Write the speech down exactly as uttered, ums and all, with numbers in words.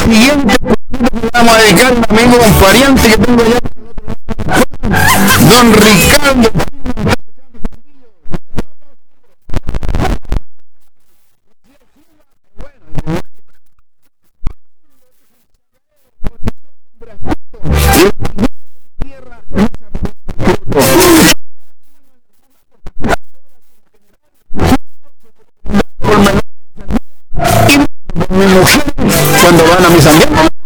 siguiente vamos a dedicar a un amigo, un pariente que tengo allá, don Ricardo. Mi mujer cuando van a mis amigos